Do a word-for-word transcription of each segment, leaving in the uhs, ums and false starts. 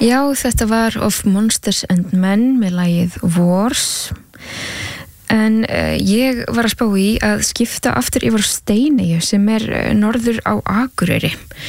Já, þetta var Of Monsters and Men með lagið Wars. En uh, ég var að spá í að skipta aftur yfir á Steineyju sem er uh, norður á Akureyri.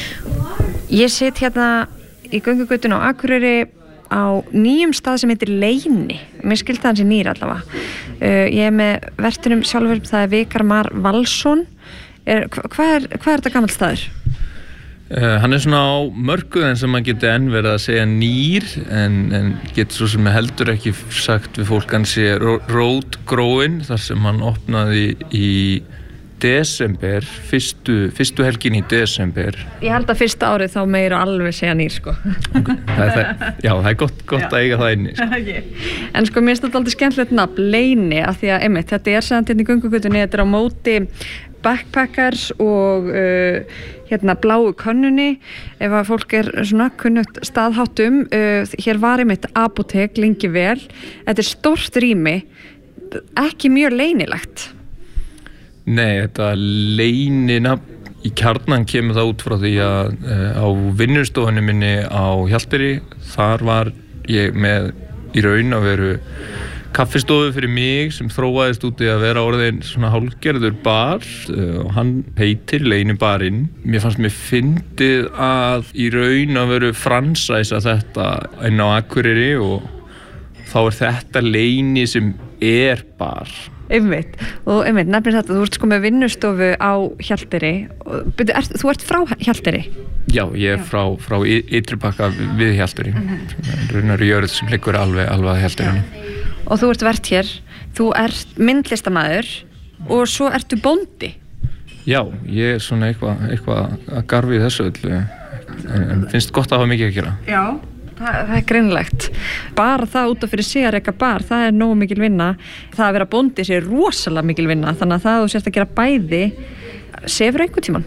Ég sit hérna í göngugötun á Akureyri á nýjum stað sem heitir Leyni. Mér skilta hans í nýr allavega. Uh, ég er með vertunum sjálfur, það er Vikar Mar Valsson. Er, hvað, er, hvað er þetta gamall staður? Uh, hann er svona á mörkuðin sem maður geti enn verið að segja nýr en, en getur svo sem heldur ekki sagt við fólk hann sé rótgróin þar sem hann opnaði í desember, fyrstu, fyrstu helgin í desember. Ég held að fyrsta árið þá meira alveg segja nýr sko. Okay. Það er, það, já, það er gott, gott að eiga það inni. Sko. Okay. En sko mér finnst þetta aldrei skemmtilegt nafn, Leyni, af því að einmitt, þetta er samt hérna í göngugötunni, þetta er á móti backpackers og uh, hérna bláu könnunni ef að fólk er svona kunnugt staðháttum uh, hér var einmitt apótek lengi vel, þetta er stórt rými, ekki mjög leynilegt. Nei, þetta leynina í kjarnan kemur það út frá því að uh, á vinnustofunni minni á Hjalteyri, þar var ég með í raun að veru kaffistofu fyrir mig sem þróaðist út í að vera orðin svona hálfgerður bar uh, og hann heitir Leyni barinn. Mér fannst mér fyndið að í raun að veru fransæsa þetta inn á Akureyri og þá er þetta Leyni sem er bar. Einmitt, og einmitt, nefnir þetta, þú ert sko með vinnustofu á Hjalteyri og, byrju, er, þú ert frá Hjalteyri? Já, ég er frá, frá Ytribakka við Hjalteyri, mm-hmm. raunar jörð sem liggur alveg, alveg að Hjalteyri. Og þú ert vert hér, þú ert myndlistarmaður og svo ertu bóndi. Já, ég er svona eitthvað, eitthvað að garfi þessu öllu, en, en finnst gott að hafa mikið að gera. Já, það, það er greinlegt. Bara það út af fyrir sig að reka bar, það er nógu mikil vinna. Það að vera bóndi sé rosalega mikil vinna, þannig að það þú sérst að gera bæði, sefur einhvern tímann?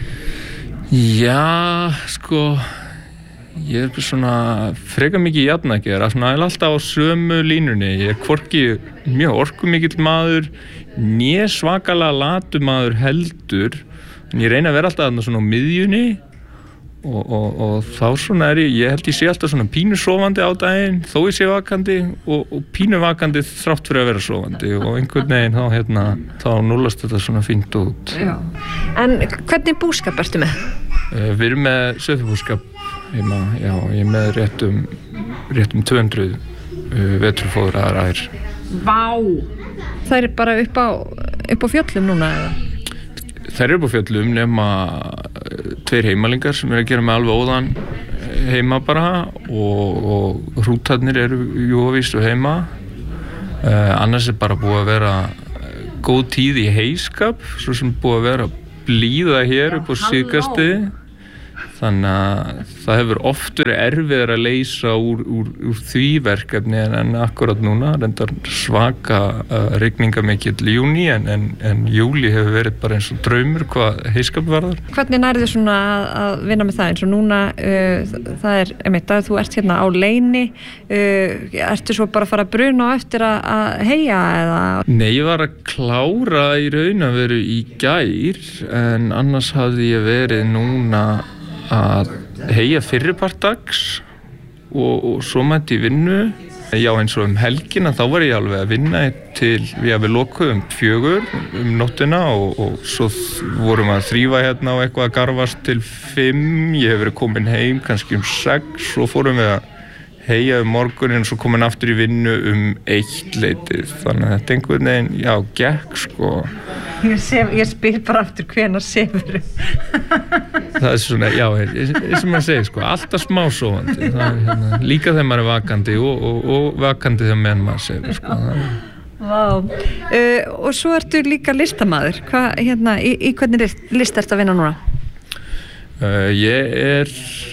Já, sko... Ég er svona frekar mikið jafn að gera, svona er alltaf á sömu línunni. Ég er hvorki mjög orkumikill maður, né svakalega latu maður heldur. En ég reyna að vera alltaf svona á miðjunni og, og, og þá svona er ég, ég held ég sé alltaf svona pínu sofandi á daginn, þó ég sé vakandi og, og pínu vakandi þrátt fyrir að vera sofandi og einhvern veginn þá, hérna, þá núllast þetta svona fínt út. Já. En hvernig búskap ertu með? Við erum með sauðfjárbúskap. Heima, já, ég er með réttum, réttum tvö hundruð uh, veturfóðraðar ær. Vá! Það er bara upp á, upp á fjöllum núna, eða? Það er upp á fjöllum nema tveir heimalingar sem er að gera með alveg óðan heima bara og, og hrútarnir eru jóvísu heima. Uh, annars er bara búið að vera góð tíð í heiskap, svo sem búið að vera blíða hér upp á síðkastið. Þannig að það hefur oft verið erfiðar að leysa úr, úr, úr því verkefni en, en akkurat núna reyndar svaka uh, rigningamikill í júní en, en, en júli hefur verið bara eins og draumur hvað heiskap varðar. Hvernig nærðu svona að, að vinna með það eins og núna uh, það er, einmitt að þú ert hérna á Leyni, uh, ertu svo bara að fara að bruna á eftir að, að heia eða? Nei, ég var að klára í raun að veru í gær en annars hafði ég verið núna að heia fyrripart dags og, og svo mætti ég vinnu. Já, eins og um helgina þá var ég alveg að vinna til við að við lokuðum fjögur um nóttina og, og svo vorum að þrífa hérna og eitthvað að garfast til fimm. Ég hef verið komin heim kannski um sex og fórum við að heia um morgunin og svo komin aftur í vinnu um eitt leitið. Þannig að þetta einhvern veginn, já, gekk sko. Ég, sef, ég spyr bara aftur hvenær sefur. Það er svona, já, eins og maður segir sko, alltaf smá sofandi. Það er hérna, líka þegar maður er vakandi og, og, og vakandi þegar menn maður sefur sko. Vá. Uh, og svo ertu líka listamaður. Hvað, hérna, í, í hvernig list ertu að vinna núna? Uh, ég er,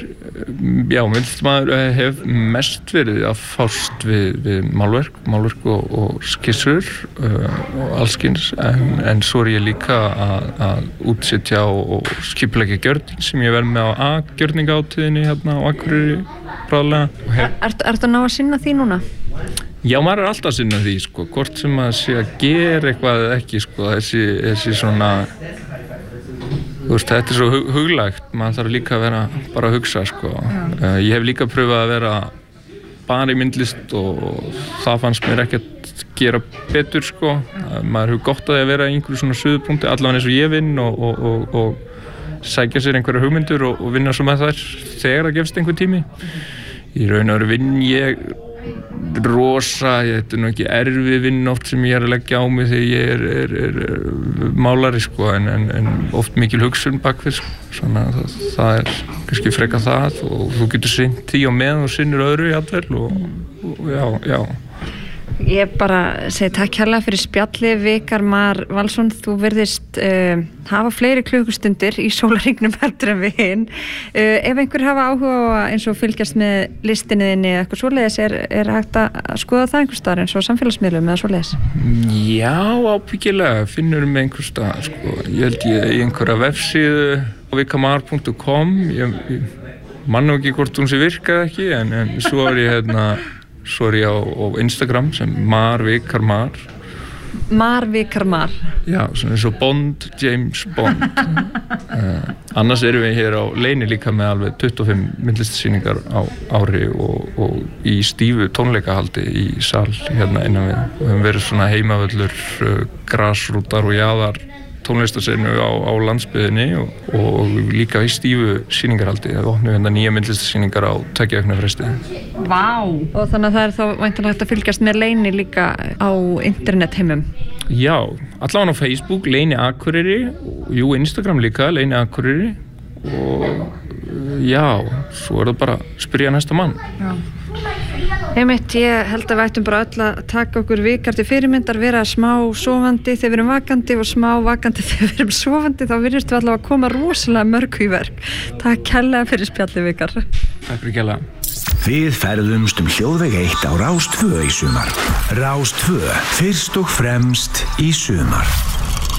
já, myndlistarmaður hef mest verið að fást við, við málverk, málverk og, og skissur uh, og allskyns, en, en svo er ég líka að, að útsetja og, og skipuleggja gjörning sem ég verð með á A-gjörningahátíðinni hérna á Akureyri bráðlega. Er, ertu að ná að sinna því núna? Já, maður er alltaf að sinna því, sko, hvort sem að sé að gera eitthvað eða ekki, sko, þessi, þessi svona þú veist, þetta er svo hug, huglægt, maður þarf líka að vera bara að hugsa, sko. Uh, ég hef líka pröfað að vera bara í myndlist og það fannst mér ekkert gera betur, sko. Uh, maður hefur gott að vera í einhverju svona suðupunkti, allavega eins og ég vinn og, og, og, og sækja sér einhverja hugmyndur og, og vinna svo með þær þegar það gefst einhver tími. Í raun og veru vinn ég rosa, þetta er nú ekki erfið vinn oft sem ég er að leggja á mig þegar ég er, er, er, er málari, sko, en, en, en oft mikil hugsun bakvið, sko. Svona það, það er kannski freka það og þú getur sinnt því á meðan og sinnur öðru jafnvel og, og já, já. Ég bara segi takk hérlega fyrir spjalli, Vikar Mar Valsson, þú virðist uh, hafa fleiri klukkustundir í sólarhringnum heldur en við hinn. Uh, ef einhver hafa áhuga eins og fylgjast með listinniðinni eða eitthvað svoleiðis, er, er hægt að skoða það einhver staðar eins og samfélagsmiðlum eða svoleiðis? Já, ábyggilega, finnur með einhver staðar, sko. Ég held ég í einhverja vefsíðu vikamar punktur com, ég, ég man nú ekki hvort hún sé virkað ekki, en, en svo er ég hérna Svo er ég á, á Instagram sem Mar Vikar Mar. Mar Vikar Mar? Já, svona eins og Bond, James Bond. uh, annars erum við hér á Leyni líka með alveg tuttugu og fimm myndlistasýningar á ári og, og í stífu tónleikahaldi í sal hérna innan við. Við höfum verið svona heimavöllur, uh, grasrútar og jaðar tónlistasenu á, á landsbyðinni og, og líka í stífu sýningarhaldi. Það opnum hérna nýja myndlistasýningar á tveggja vikna fresti. Vá! Og þannig að það er þá væntanlega hægt að fylgjast með Leyni líka á internetheimum? Já, allavega á Facebook, Leyni Akureyri, og jú, Instagram líka, Leyni Akureyri og já, svo er það bara að spyrja næsta mann. Já. Einmitt, ég held að við ættum bara öll að taka okkur Vikar til fyrirmyndar, vera smá sofandi þegar við erum vakandi og smá vakandi þegar við erum sofandi, þá virðist við allavega að koma rosalega mörg í verk. Takk kærlega fyrir spjallið, Vikar. Takk fyrir kærlega. Við ferðumst um Hljóðveg eitt á Rás tvö í sumar. Rás tvö, fyrst og fremst í sumar.